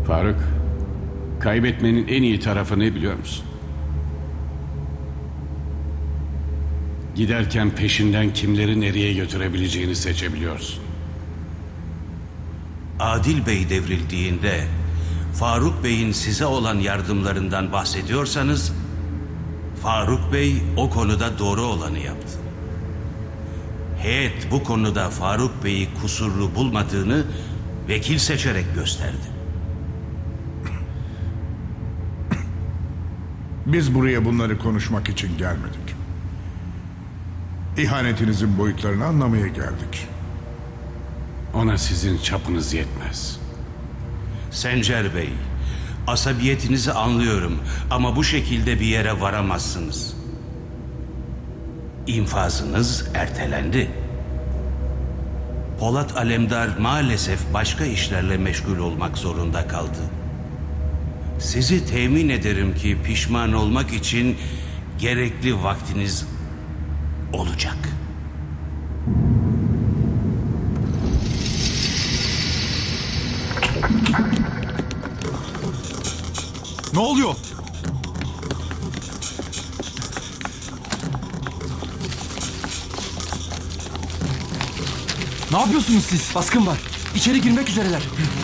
Faruk, kaybetmenin en iyi tarafı ne biliyor musun? Giderken peşinden kimleri nereye götürebileceğini seçebiliyorsun. Adil Bey devrildiğinde Faruk Bey'in size olan yardımlarından bahsediyorsanız, Faruk Bey o konuda doğru olanı yaptı. Heyet bu konuda Faruk Bey'i kusurlu bulmadığını vekil seçerek gösterdi. Biz buraya bunları konuşmak için gelmedik. İhanetinizin boyutlarını anlamaya geldik. Ona sizin çapınız yetmez. Sencer Bey, asabiyetinizi anlıyorum ama bu şekilde bir yere varamazsınız. İnfazınız ertelendi. Polat Alemdar maalesef başka işlerle meşgul olmak zorunda kaldı. Sizi temin ederim ki pişman olmak için gerekli vaktiniz olacak. Ne oluyor? Ne yapıyorsunuz siz? Baskın var. İçeri girmek üzereler.